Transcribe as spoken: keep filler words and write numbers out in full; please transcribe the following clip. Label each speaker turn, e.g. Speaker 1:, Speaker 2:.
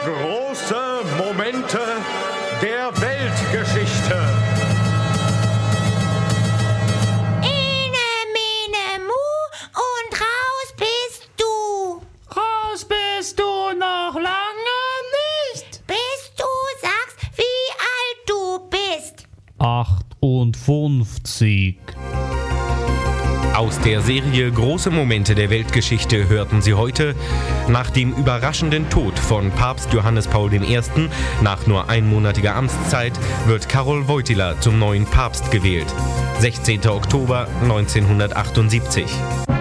Speaker 1: Große Momente der Weltgeschichte.
Speaker 2: Ene, mene, mu und raus bist du.
Speaker 3: Raus bist du noch lange nicht.
Speaker 2: Bis du sagst, wie alt du bist.
Speaker 3: achtundfünfzig.
Speaker 4: Aus der Serie Große Momente der Weltgeschichte hörten Sie heute: Nach dem überraschenden Tod von Papst Johannes Paul der Erste nach nur einmonatiger Amtszeit wird Karol Wojtyła zum neuen Papst gewählt. sechzehnter Oktober neunzehnhundertachtundsiebzig.